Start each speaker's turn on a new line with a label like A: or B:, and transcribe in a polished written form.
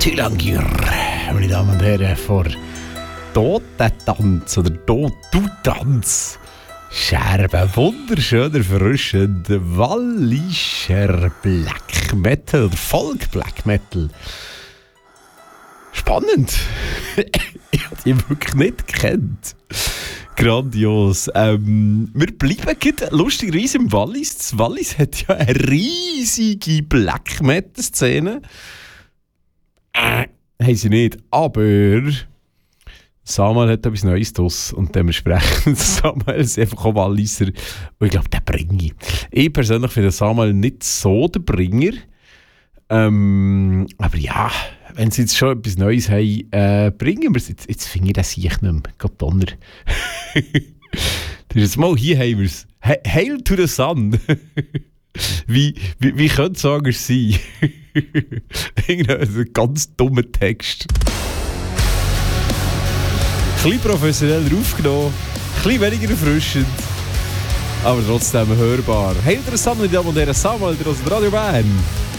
A: Tülangir, meine Damen und Herren, vor Totentanz oder Totu-Tanz. Scherben, wunderschöner, erfrischender wallischer Black Metal oder Folk Black Metal. Spannend. Ich habe die wirklich nicht gekannt. Grandios. Wir bleiben lustigerweise im Wallis. Das Wallis hat ja eine riesige Black Metal Szene. Haben sie nicht, aber Samuel hat etwas Neues draus und dementsprechend Samuel ist einfach auch Walliser und ich glaube, der bringe ich. Persönlich finde Samuel nicht so der Bringer, aber ja, wenn sie jetzt schon etwas Neues haben, bringen wir es. Jetzt finde ich das nicht mehr. Gott Donner. Das mal, hier haben wir es. Hail to the Sun. Wie könnte es anders sein? Ein ganz dummer Text. Ein bisschen professioneller aufgenommen, ein bisschen weniger erfrischend, aber trotzdem hörbar. Hail to the Sun, meine Damen und Herren, Samuel aus Radio Bern.